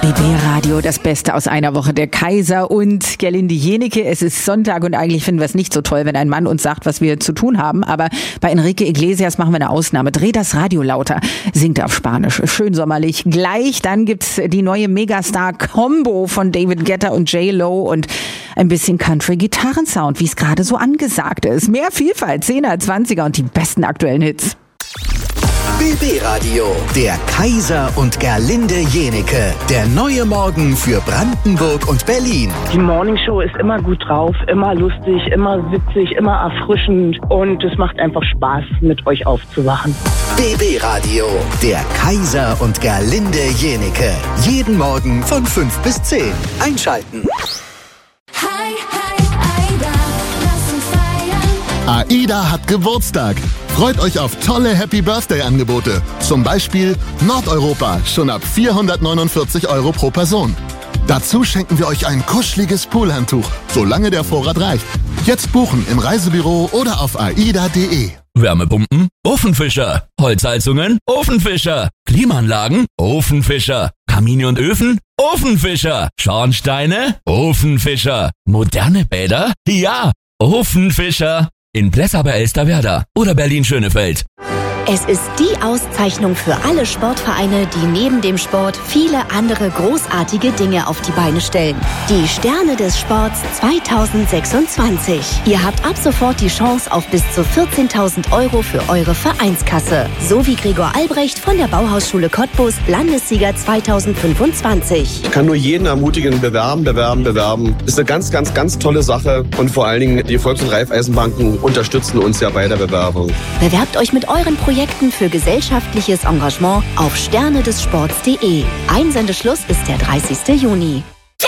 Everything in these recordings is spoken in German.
BB Radio, das Beste aus einer Woche. Der Kaiser und Gerlinde Jennecke. Es ist Sonntag und eigentlich finden wir es nicht so toll, wenn ein Mann uns sagt, was wir zu tun haben. Aber bei Enrique Iglesias machen wir eine Ausnahme. Dreh das Radio lauter. Singt auf Spanisch. Schön sommerlich. Gleich dann gibt's die neue Megastar-Combo von David Guetta und J-Lo und ein bisschen Country-Gitarrensound, wie es gerade so angesagt ist. Mehr Vielfalt, 10er, 20er und die besten aktuellen Hits. BB Radio, der Kaiser und Gerlinde Jennecke. Der neue Morgen für Brandenburg und Berlin. Die Morningshow ist immer gut drauf, immer lustig, immer witzig, immer erfrischend und es macht einfach Spaß, mit euch aufzuwachen. BB Radio, der Kaiser und Gerlinde Jennecke. Jeden Morgen von 5 bis 10. Einschalten. Hi, Aida, lass uns feiern. AIDA hat Geburtstag. Freut euch auf tolle Happy-Birthday-Angebote. Zum Beispiel Nordeuropa, schon ab 449 € pro Person. Dazu schenken wir euch ein kuscheliges Poolhandtuch, solange der Vorrat reicht. Jetzt buchen im Reisebüro oder auf aida.de. Wärmepumpen? Ofenfischer. Holzheizungen? Ofenfischer. Klimaanlagen? Ofenfischer. Kamine und Öfen? Ofenfischer. Schornsteine? Ofenfischer. Moderne Bäder? Ja, Ofenfischer. In Plessa bei Elsterwerda oder Berlin-Schönefeld. Es ist die Auszeichnung für alle Sportvereine, die neben dem Sport viele andere großartige Dinge auf die Beine stellen. Die Sterne des Sports 2026. Ihr habt ab sofort die Chance auf bis zu 14.000 € für eure Vereinskasse. So wie Gregor Albrecht von der Bauhausschule Cottbus, Landessieger 2025. Ich kann nur jeden ermutigen, bewerben. Ist eine ganz, ganz, ganz tolle Sache. Und vor allen Dingen, die Volks- und Raiffeisenbanken unterstützen uns ja bei der Bewerbung. Bewerbt euch mit euren Projekten für gesellschaftliches Engagement auf sternedessports.de. Einsendeschluss ist der 30. Juni.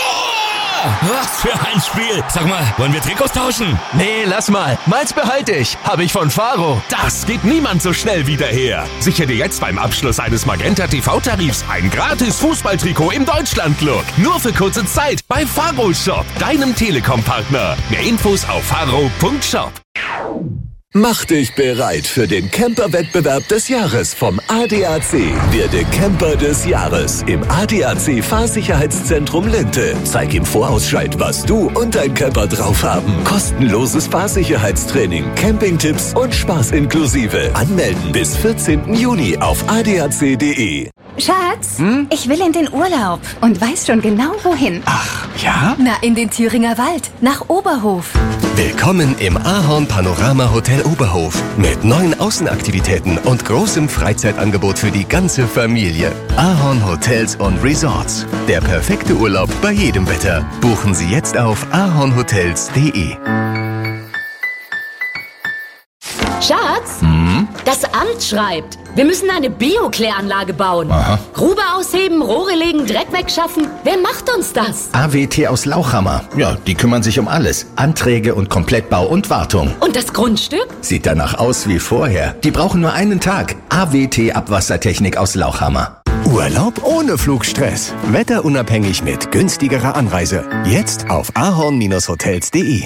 Was für ein Spiel! Sag mal, wollen wir Trikots tauschen? Nee, lass mal. Meins behalte ich. Habe ich von Faro. Das geht niemand so schnell wieder her. Sichere dir jetzt beim Abschluss eines Magenta TV-Tarifs ein gratis Fußballtrikot im Deutschland-Look. Nur für kurze Zeit bei Faro Shop, deinem Telekom-Partner. Mehr Infos auf faro.shop. Mach dich bereit für den Camper-Wettbewerb des Jahres vom ADAC. Werde Camper des Jahres im ADAC Fahrsicherheitszentrum Linte. Zeig im Vorausscheid, was du und dein Camper drauf haben. Kostenloses Fahrsicherheitstraining, Campingtipps und Spaß inklusive. Anmelden bis 14. Juni auf adac.de. Schatz, ich will in den Urlaub und weiß schon genau wohin. Ach, ja? Na, in den Thüringer Wald, nach Oberhof. Willkommen im Ahorn Panorama Hotel Oberhof mit neuen Außenaktivitäten und großem Freizeitangebot für die ganze Familie. Ahorn Hotels und Resorts. Der perfekte Urlaub bei jedem Wetter. Buchen Sie jetzt auf ahornhotels.de. Schatz, das Amt schreibt, wir müssen eine Bio-Kläranlage bauen. Aha. Grube ausheben, Rohre legen, Dreck wegschaffen. Wer macht uns das? AWT aus Lauchhammer. Ja, die kümmern sich um alles. Anträge und Komplettbau und Wartung. Und das Grundstück? Sieht danach aus wie vorher. Die brauchen nur einen Tag. AWT Abwassertechnik aus Lauchhammer. Urlaub ohne Flugstress. Wetterunabhängig mit günstigerer Anreise. Jetzt auf ahorn-hotels.de.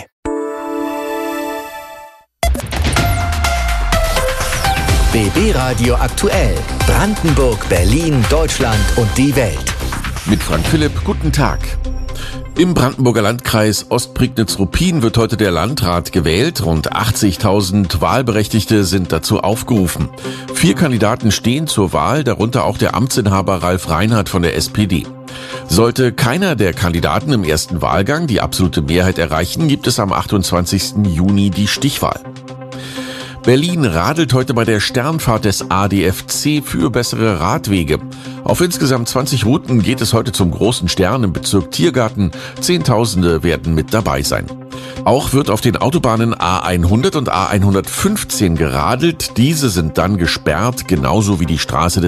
BB Radio aktuell. Brandenburg, Berlin, Deutschland und die Welt. Mit Frank Philipp, guten Tag. Im Brandenburger Landkreis Ostprignitz-Ruppin wird heute der Landrat gewählt. Rund 80.000 Wahlberechtigte sind dazu aufgerufen. 4 Kandidaten stehen zur Wahl, darunter auch der Amtsinhaber Ralf Reinhardt von der SPD. Sollte keiner der Kandidaten im ersten Wahlgang die absolute Mehrheit erreichen, gibt es am 28. Juni die Stichwahl. Berlin radelt heute bei der Sternfahrt des ADFC für bessere Radwege. Auf insgesamt 20 Routen geht es heute zum großen Stern im Bezirk Tiergarten. Zehntausende werden mit dabei sein. Auch wird auf den Autobahnen A100 und A115 geradelt. Diese sind dann gesperrt, genauso wie die Straße